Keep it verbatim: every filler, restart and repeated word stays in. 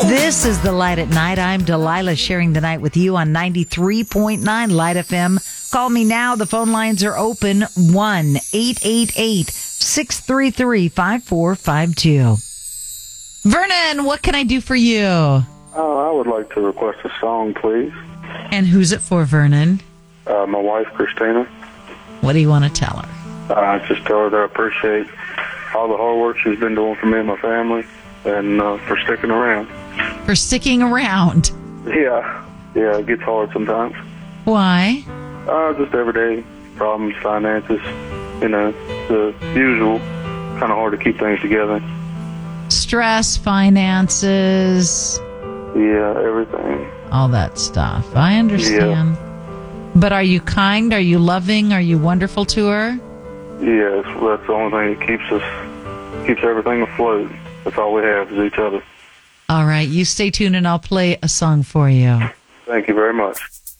This is The Light at Night. I'm Delilah, sharing the night with you on ninety-three point nine Light F M. Call me now. The phone lines are open. one eight eight eight, six three three, five four five two. Vernon, what can I do for you? Uh, I would like to request a song, please. And who's it for, Vernon? Uh, my wife, Christina. What do you want to tell her? Uh, just tell her that I appreciate all the hard work she's been doing for me and my family, and uh, for sticking around. For sticking around. Yeah, yeah, it gets hard sometimes. Why? Uh, just everyday problems, finances, you know, the usual. Kind of hard to keep things together. Stress, finances. Yeah, everything. All that stuff. I understand. Yeah. But are you kind? Are you loving? Are you wonderful to her? Yes, that's the only thing that keeps us, keeps everything afloat. That's all we have is each other. All right, you stay tuned and I'll play a song for you. Thank you very much.